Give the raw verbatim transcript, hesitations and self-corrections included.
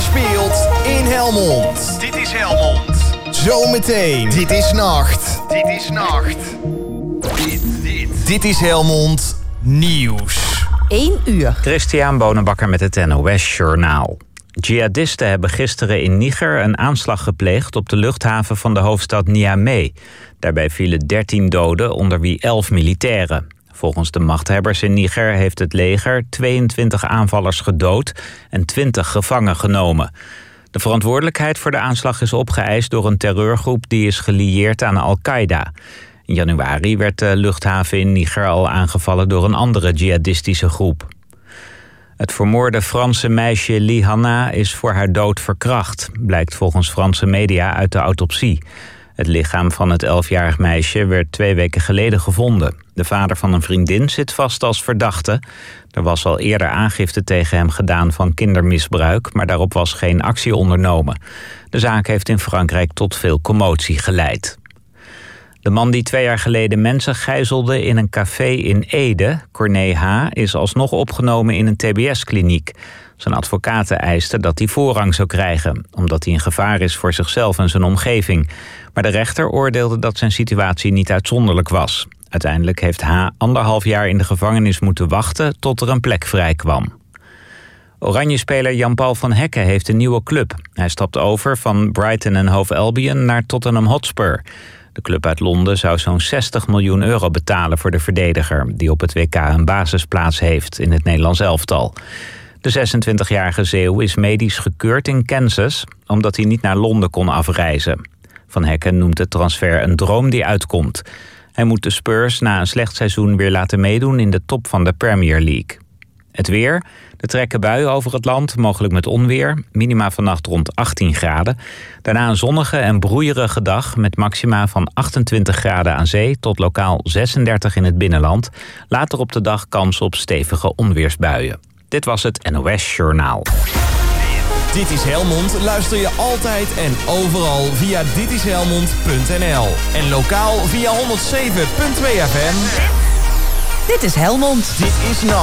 speelt in Helmond. Dit is Helmond. Zometeen. Dit is Nacht. Dit is Nacht. Dit, dit. Dit is Helmond Nieuws. één uur. Christian Bonenbakker met het N O S Journaal. Jihadisten hebben gisteren in Niger een aanslag gepleegd op de luchthaven van de hoofdstad Niamey. Daarbij vielen dertien doden, onder wie elf militairen. Volgens de machthebbers in Niger heeft het leger tweeëntwintig aanvallers gedood en twintig gevangen genomen. De verantwoordelijkheid voor de aanslag is opgeëist door een terreurgroep die is gelieerd aan Al-Qaeda. In januari werd de luchthaven in Niger al aangevallen door een andere jihadistische groep. Het vermoorde Franse meisje Lihanna is voor haar dood verkracht, blijkt volgens Franse media uit de autopsie. Het lichaam van het elfjarig meisje werd twee weken geleden gevonden. De vader van een vriendin zit vast als verdachte. Er was al eerder aangifte tegen hem gedaan van kindermisbruik, maar daarop was geen actie ondernomen. De zaak heeft in Frankrijk tot veel commotie geleid. De man die twee jaar geleden mensen gijzelde in een café in Ede, Corné H., is alsnog opgenomen in een T B S-kliniek. Zijn advocaten eisten dat hij voorrang zou krijgen, omdat hij een gevaar is voor zichzelf en zijn omgeving. Maar de rechter oordeelde dat zijn situatie niet uitzonderlijk was. Uiteindelijk heeft H. anderhalf jaar in de gevangenis moeten wachten tot er een plek vrij kwam. Oranje-speler Jan-Paul van Hekken heeft een nieuwe club. Hij stapt over van Brighton en Hove Albion naar Tottenham Hotspur. De club uit Londen zou zo'n zestig miljoen euro betalen voor de verdediger, die op het W K een basisplaats heeft in het Nederlands elftal. De zesentwintigjarige Zeeuw is medisch gekeurd in Kansas, omdat hij niet naar Londen kon afreizen. Van Hekken noemt de transfer een droom die uitkomt. Hij moet de Spurs na een slecht seizoen weer laten meedoen in de top van de Premier League. Het weer. Er trekken buien over het land, mogelijk met onweer. Minima vannacht rond achttien graden. Daarna een zonnige en broeierige dag met maxima van achtentwintig graden aan zee tot lokaal zesendertig in het binnenland. Later op de dag kans op stevige onweersbuien. Dit was het N O S Journaal. Dit is Helmond luister je altijd en overal via dit is helmond punt n l. En lokaal via honderdzeven punt twee F M. Dit is Helmond. Dit is Nacht.